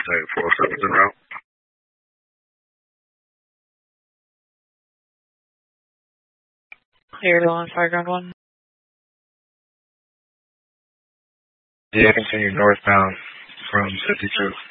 designated 407's en route. Clear to 15 ground 1. Yeah, continue northbound from 52.